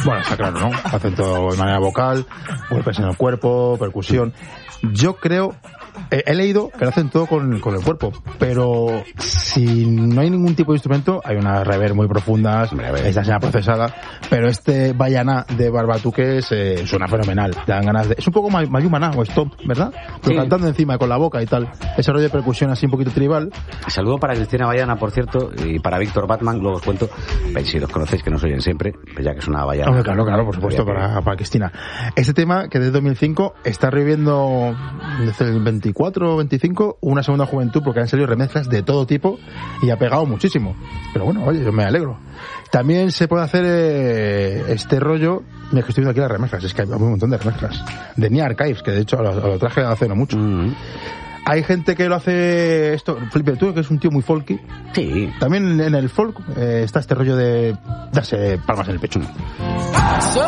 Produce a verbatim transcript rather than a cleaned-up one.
Bueno, está claro, ¿no? Hacen todo de manera vocal, golpes en el cuerpo, percusión. Yo creo, eh, he leído que lo hacen todo con, con el cuerpo, pero si no hay ningún tipo de instrumento, hay unas reverb muy profundas, esta escena procesada, pero este Bayaná de Barbatuque eh, suena fenomenal, te dan ganas de... Es un poco Mayumana o Stop, ¿verdad? Pero sí, cantando encima, con la boca y tal. Ese rollo de percusión así un poquito tribal. Saludo para Cristina Bayana, por cierto, y para Víctor Batman, luego os cuento, si los conocéis, que nos oyen siempre, ya que es una Bayana. Oh, claro, claro, por supuesto, para, para Cristina. Este tema, que desde dos mil cinco está reviviendo desde el veinticuatro o veinticinco una segunda juventud, porque han salido remezclas de todo tipo y ha pegado muchísimo. Pero bueno, oye, yo me alegro. También se puede hacer eh, este rollo. Mira, que estoy viendo aquí las remezclas, es que hay un montón de remezclas de Nia Archives, que de hecho lo, lo traje hace no mucho. Mm-hmm. Hay gente que lo hace esto, Felipe, tú, que es un tío muy folky. Sí. También en el folk eh, está este rollo de darse palmas en el pecho.